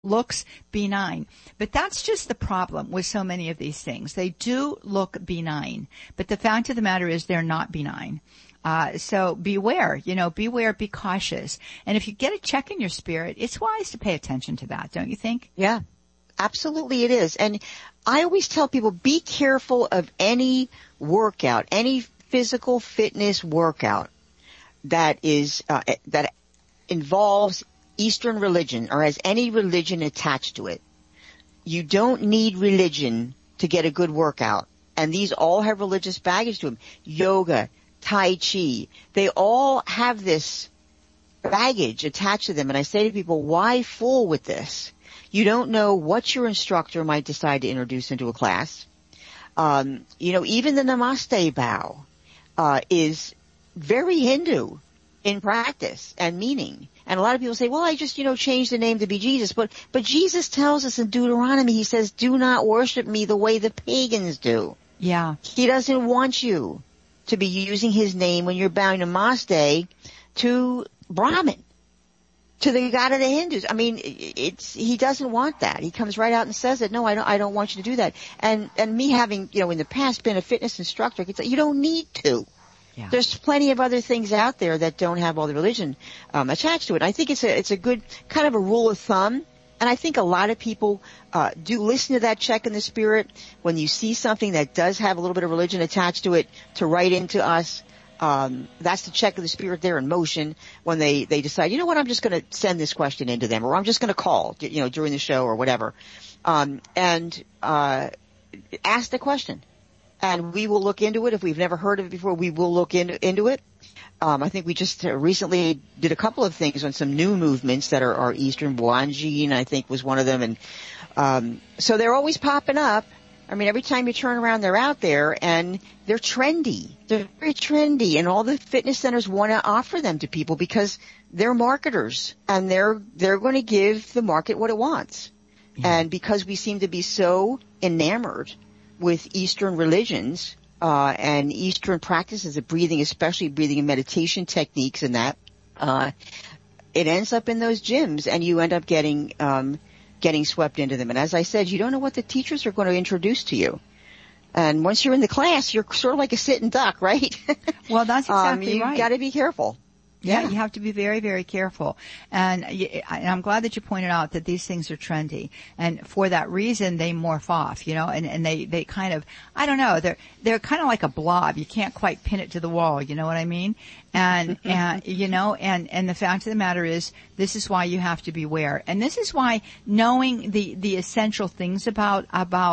looks benign. But that's just the problem with so many of these things. They do look benign, but the fact of the matter is they're not benign. So beware, beware, be cautious. And if you get a check in your spirit, it's wise to pay attention to that, don't you think? Yeah, absolutely it is. And I always tell people, be careful of any workout, any physical fitness workout that is, that involves Eastern religion or has any religion attached to it. You don't need religion to get a good workout. And these all have religious baggage to them. Yoga, Tai Chi, they all have this baggage attached to them. And I say to people, why fool with this? You don't know what your instructor might decide to introduce into a class. Even the Namaste bow is very Hindu in practice and meaning. And a lot of people say, well, I just, changed the name to be Jesus. But Jesus tells us in Deuteronomy, he says, do not worship me the way the pagans do. Yeah. He doesn't want you to be using his name when you're bowing Namaste to Brahman, to the god of the Hindus. I mean, he doesn't want that. He comes right out and says it. No, I don't want you to do that. And me having, in the past been a fitness instructor, I could say, you don't need to. Yeah. There's plenty of other things out there that don't have all the religion attached to it. I think it's a good kind of a rule of thumb, and I think a lot of people do listen to that check in the spirit when you see something that does have a little bit of religion attached to it to write into us. That's the check of the spirit there in motion when they decide, I'm just going to send this question into them, or I'm just going to call, during the show or whatever, and ask the question. And we will look into it. If we've never heard of it before, we will look into it. I think we just recently did a couple of things on some new movements that are Eastern. Wanjin, I think, was one of them. And so they're always popping up. I mean, every time you turn around, they're out there, and they're trendy. They're very trendy, and all the fitness centers want to offer them to people because they're marketers, and they're going to give the market what it wants. Yeah. And because we seem to be so enamored with Eastern religions and Eastern practices of breathing, especially breathing and meditation techniques and that, it ends up in those gyms, and you end up getting swept into them. And as I said, you don't know what the teachers are going to introduce to you. And once you're in the class, you're sort of like a sitting duck, right? Well, that's exactly right. You've got to be careful. Yeah, you have to be very, very careful. And I'm glad that you pointed out that these things are trendy. And for that reason, they morph off, and they kind of, I don't know, they're kind of like a blob. You can't quite pin it to the wall, you know what I mean? And the fact of the matter is, this is why you have to beware. And this is why knowing the essential things about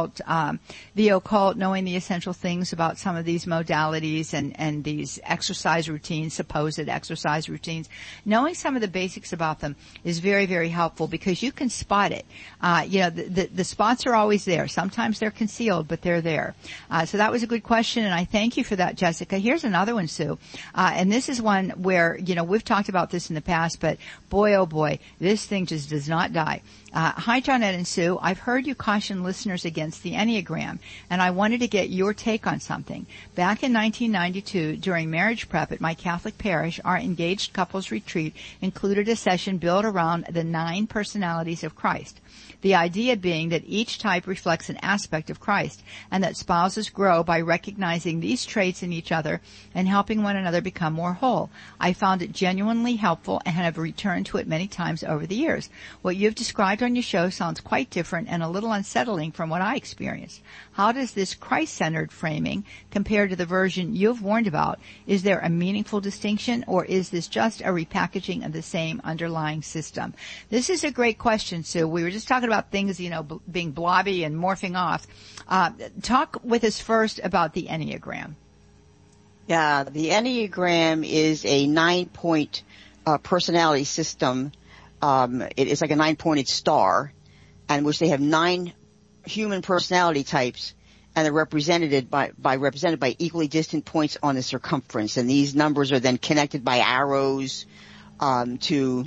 the occult, knowing the essential things about some of these modalities and these exercise routines, supposed exercise routines, knowing some of the basics about them is very, very helpful because you can spot it. The spots are always there. Sometimes they're concealed, but they're there. So that was a good question, and I thank you for that, Jessica. Here's another one, Sue. And this is one where, we've talked about this in the past, but boy, oh boy, this thing just does not die. Hi, Johnette and Sue. I've heard you caution listeners against the Enneagram, and I wanted to get your take on something. Back in 1992, during marriage prep at my Catholic parish, our engaged couples retreat included a session built around the 9 personalities of Christ. The idea being that each type reflects an aspect of Christ, and that spouses grow by recognizing these traits in each other and helping one another become more whole. I found it genuinely helpful and have returned to it many times over the years. What you've described on your show sounds quite different and a little unsettling from what I experienced. How does this Christ-centered framing compare to the version you've warned about? Is there a meaningful distinction, or is this just a repackaging of the same underlying system? This is a great question, Sue. We were just talking about things, being blobby and morphing off. Talk with us first about the Enneagram. Yeah, the Enneagram is a 9-point personality system. It is like a 9-pointed star, and which they have 9 human personality types, and they're represented by equally distant points on the circumference. And these numbers are then connected by arrows to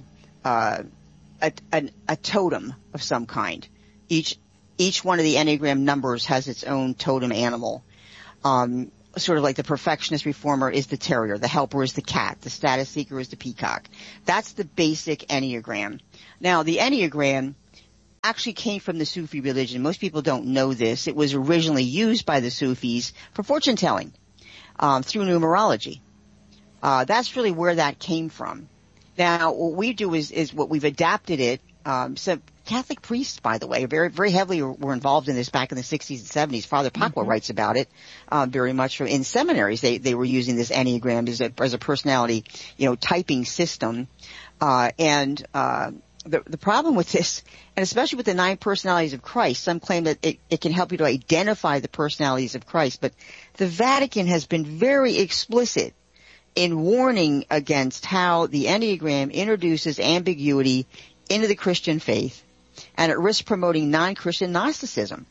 a totem of some kind. Each one of the Enneagram numbers has its own totem animal. Sort of like the perfectionist reformer is the terrier, the helper is the cat, the status seeker is the peacock. That's the basic Enneagram. Now, the Enneagram actually came from the Sufi religion. Most people don't know this. It was originally used by the Sufis for fortune telling through numerology. That's really where that came from. Now, what we do is what we've adapted it. So Catholic priests, by the way, very, very heavily were involved in this back in the 60s and 70s. Father Pacwa writes about it very much. In seminaries, they were using this Enneagram as a personality, typing system. The problem with this, and especially with the 9 personalities of Christ, some claim that it can help you to identify the personalities of Christ, but the Vatican has been very explicit in warning against how the Enneagram introduces ambiguity into the Christian faith, and it risks promoting non-Christian Gnosticism.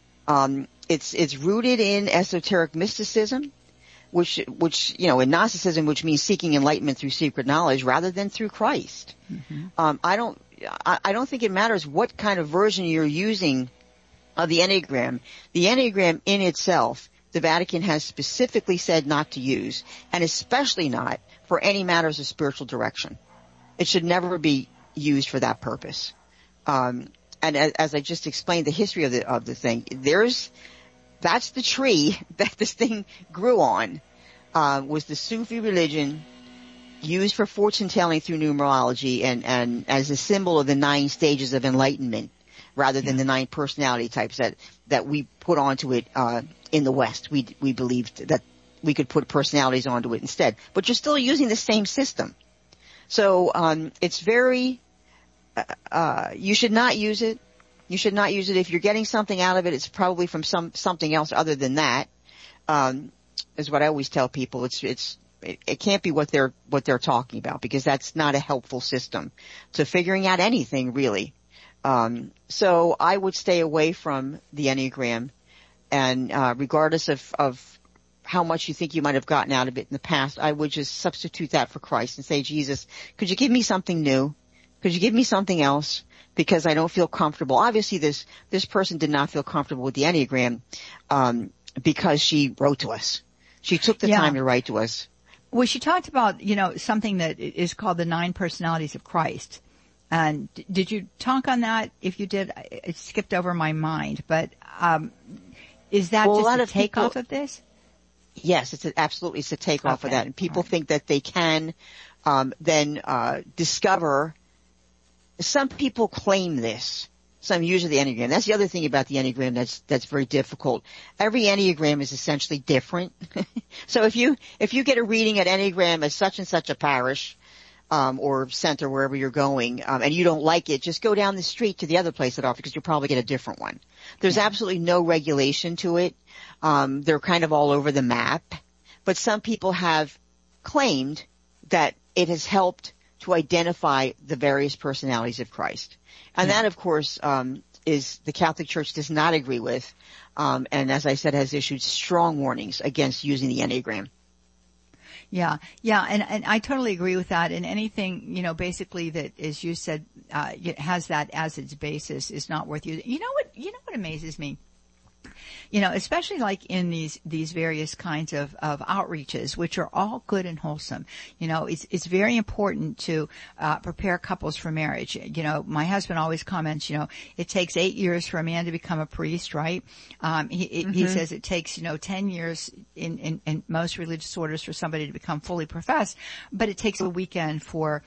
It's rooted in esoteric mysticism, which in Gnosticism, which means seeking enlightenment through secret knowledge rather than through Christ. Mm-hmm. I don't think it matters what kind of version you're using of the Enneagram. The Enneagram in itself, the Vatican has specifically said not to use, and especially not for any matters of spiritual direction. It should never be used for that purpose. And as I just explained, the history of the thing, that's the tree that this thing grew on, was the Sufi religion used for fortune telling through numerology and as a symbol of the 9 stages of enlightenment rather than the 9 personality types that we put onto it, in the West. We believed that we could put personalities onto it instead, but you're still using the same system. So, it's very, you should not use it. You should not use it. If you're getting something out of it, it's probably from something else other than that. Is what I always tell people. It can't be what they're talking about, because that's not a helpful system to figuring out anything really. So I would stay away from the Enneagram, and regardless of how much you think you might have gotten out of it in the past, I would just substitute that for Christ and say, Jesus, could you give me something new? Could you give me something else? Because I don't feel comfortable. Obviously, this person did not feel comfortable with the Enneagram, because she wrote to us. She took the time to write to us. Well, she talked about, something that is called the 9 personalities of Christ. And did you talk on that? If you did, it skipped over my mind. But is that just a takeoff of this? Yes, it's a takeoff of that. And people think that they can then discover. Some people claim this. Some use the Enneagram. That's the other thing about the Enneagram that's very difficult. Every Enneagram is essentially different. So if you get a reading at Enneagram at such and such a parish, or center, wherever you're going, and you don't like it, just go down the street to the other place that offers, because you'll probably get a different one. There's absolutely no regulation to it. They're kind of all over the map. But some people have claimed that it has helped to identify the various personalities of Christ. And that, of course, is the Catholic Church does not agree with, and as I said, has issued strong warnings against using the Enneagram. Yeah, and I totally agree with that. And anything, basically that, as you said, has that as its basis is not worth using. You know what amazes me? Especially like in these various kinds of outreaches, which are all good and wholesome. It's very important to prepare couples for marriage. My husband always comments, it takes 8 years for a man to become a priest, right? He says it takes, 10 years in most religious orders for somebody to become fully professed, but it takes a weekend for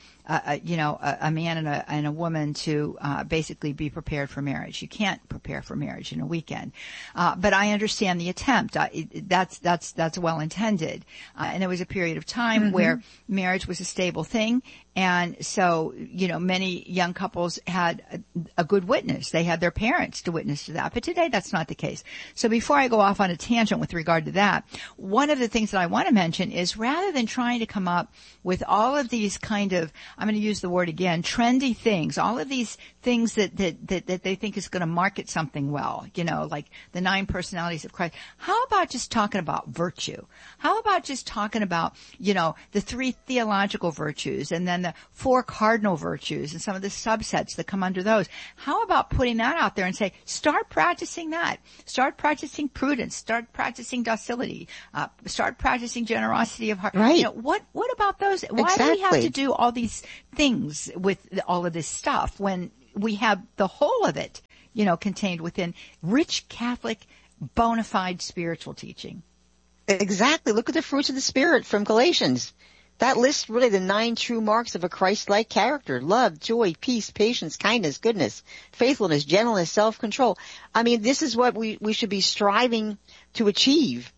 a man and a woman to basically be prepared for marriage. You can't prepare for marriage in a weekend. But I understand the attempt. That's well intended. And there was a period of time where marriage was a stable thing. And so, many young couples had a good witness. They had their parents to witness to that. But today that's not the case. So before I go off on a tangent with regard to that, one of the things that I want to mention is rather than trying to come up with all of these kind of, I'm going to use the word again, trendy things, all of these things that they think is going to market something well, like the 9 personalities of Christ. How about just talking about virtue? How about just talking about, the 3 theological virtues and then the 4 cardinal virtues and some of the subsets that come under those? How about putting that out there and say, start practicing that. Start practicing prudence. Start practicing docility. Start practicing generosity of heart. Right. What about those? Why do we have to do all these things with all of this stuff when we have the whole of it, contained within rich Catholic bona fide spiritual teaching. Exactly. Look at the fruits of the Spirit from Galatians. That lists really the 9 true marks of a Christ-like character: love, joy, peace, patience, kindness, goodness, faithfulness, gentleness, self-control. I mean, this is what we should be striving to achieve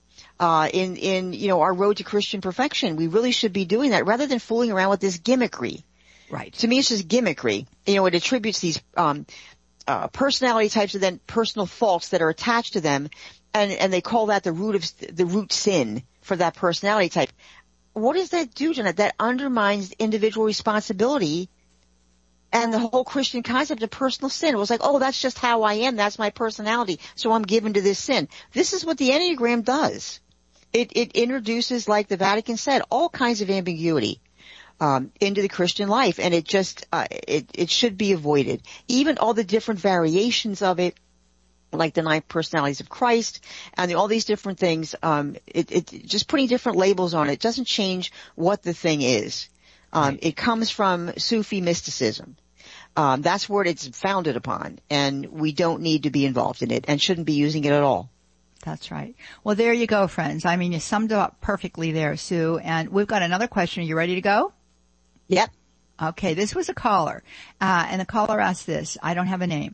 in our road to Christian perfection. We really should be doing that rather than fooling around with this gimmickry. Right. To me, it's just gimmickry. It attributes these personality types and then personal faults that are attached to them, and they call that the root sin for that personality type. What does that do, Janet? That undermines individual responsibility and the whole Christian concept of personal sin. It was like, oh, that's just how I am. That's my personality. So I'm given to this sin. This is what the Enneagram does. It introduces, like the Vatican said, all kinds of ambiguity into the Christian life, and it just it should be avoided. Even all the different variations of it, like the 9 personalities of Christ and all these different things, it just putting different labels on it doesn't change what the thing is. Right. It comes from Sufi mysticism. That's what it's founded upon, and we don't need to be involved in it and shouldn't be using it at all. That's right. Well, there you go, friends. I mean, you summed it up perfectly there, Sue. And we've got another question. Are you ready to go? Yep. Okay, this was a caller, and the caller asked this. I don't have a name.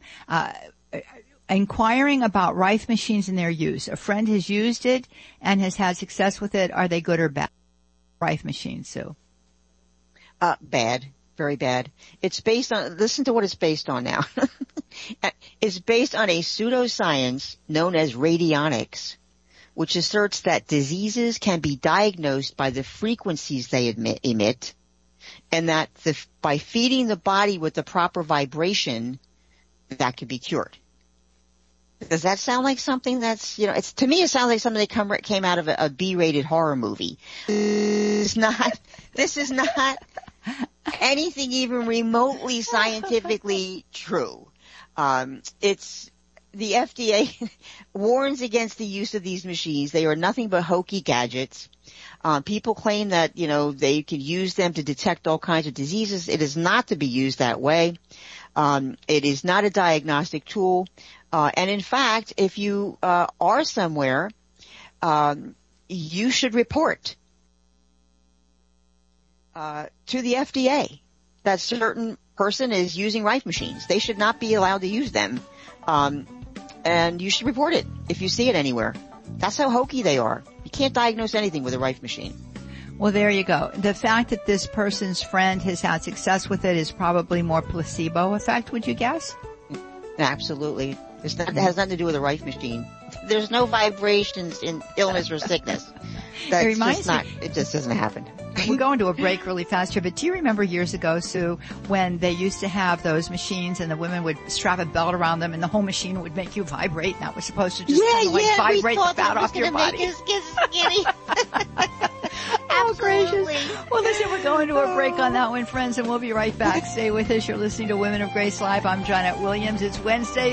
Inquiring about Rife machines and their use. A friend has used it and has had success with it. Are they good or bad? Rife machines, Sue. Bad. Very bad. It's based on, listen to what it's based on now. It's based on a pseudoscience known as radionics, which asserts that diseases can be diagnosed by the frequencies they emit, and that by feeding the body with the proper vibration, that could be cured. Does that sound like something that's, to me it sounds like something that came out of a B-rated horror movie. This is not anything even remotely scientifically true. It's the FDA warns against the use of these machines. They are nothing but hokey gadgets. People claim that, they could use them to detect all kinds of diseases. It is not to be used that way. It is not a diagnostic tool. And in fact, if you are somewhere, you should report to the FDA that certain person is using Rife machines. They should not be allowed to use them. And you should report it if you see it anywhere. That's how hokey they are. You can't diagnose anything with a Rife machine. Well, there you go. The fact that this person's friend has had success with it is probably more placebo effect, would you guess? Absolutely. It has nothing to do with a Rife machine. There's no vibrations in illness or sickness. It just doesn't happen. We're going to a break really fast here, but do you remember years ago, Sue, when they used to have those machines and the women would strap a belt around them and the whole machine would make you vibrate, and that was supposed to just vibrate the fat off your body? Make us get skinny. Oh, gracious. Well, listen, we're going to a break on that one, friends, and we'll be right back. Stay with us. You're listening to Women of Grace Live. I'm Janet Williams. It's Wednesday.